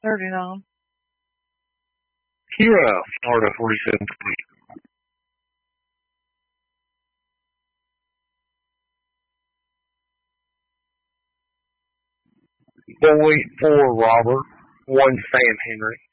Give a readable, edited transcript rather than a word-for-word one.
39. Kira, Florida 47. Boy 4 Robert, 1 Sam Henry.